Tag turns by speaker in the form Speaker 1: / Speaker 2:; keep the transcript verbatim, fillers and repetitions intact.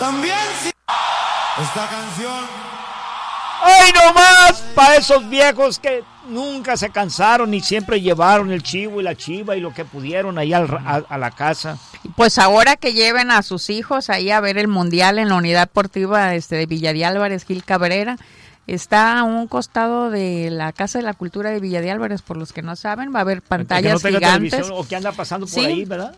Speaker 1: También sí. Esta canción.
Speaker 2: ¡Ay, no más! Para esos viejos que nunca se cansaron y siempre llevaron el chivo y la chiva y lo que pudieron ahí al, a, a la casa.
Speaker 3: Pues ahora que lleven a sus hijos ahí a ver el mundial en la unidad deportiva este, de Villa de Álvarez, Gil Cabrera. Está a un costado de la Casa de la Cultura de Villa de Álvarez, por los que no saben, va a haber pantallas
Speaker 2: que no
Speaker 3: gigantes.
Speaker 2: O que anda pasando por
Speaker 3: sí,
Speaker 2: ahí, ¿verdad?